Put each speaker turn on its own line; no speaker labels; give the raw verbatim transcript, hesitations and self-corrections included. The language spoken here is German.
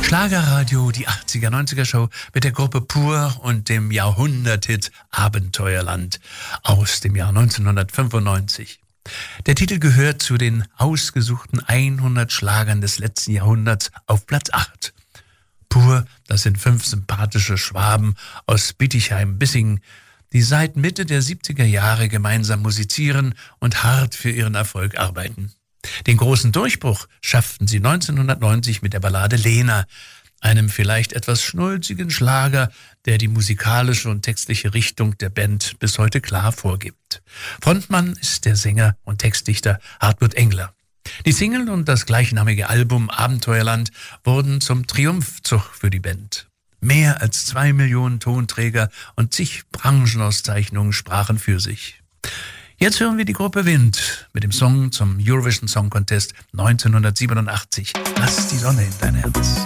Schlagerradio, die achtziger, neunziger Show mit der Gruppe Pur und dem Jahrhunderthit Abenteuerland aus dem Jahr neunzehnhundertfünfundneunzig. Der Titel gehört zu den ausgesuchten hundert Schlagern des letzten Jahrhunderts auf Platz acht. Pur, das sind fünf sympathische Schwaben aus Bietigheim-Bissingen, die seit Mitte der siebziger Jahre gemeinsam musizieren und hart für ihren Erfolg arbeiten. Den großen Durchbruch schafften sie neunzehnhundertneunzig mit der Ballade Lena, einem vielleicht etwas schnulzigen Schlager, der die musikalische und textliche Richtung der Band bis heute klar vorgibt. Frontmann ist der Sänger und Textdichter Hartmut Engler. Die Single und das gleichnamige Album Abenteuerland wurden zum Triumphzug für die Band. Mehr als zwei Millionen Tonträger und zig Branchenauszeichnungen sprachen für sich. Jetzt hören wir die Gruppe Wind mit dem Song zum Eurovision Song Contest neunzehnhundertsiebenundachtzig. Lass die Sonne in dein Herz.